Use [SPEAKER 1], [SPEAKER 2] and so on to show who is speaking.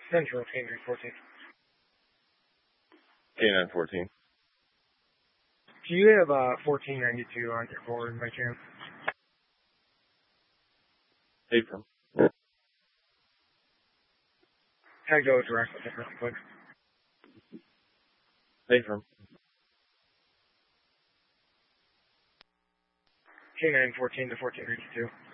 [SPEAKER 1] Central, Canine 14.
[SPEAKER 2] Canine 14.
[SPEAKER 1] Do you have 1492 on your board by chance?
[SPEAKER 2] Affirm.
[SPEAKER 1] Can I go direct with it real quick?
[SPEAKER 2] Affirm.
[SPEAKER 1] Canine 14 to 1492.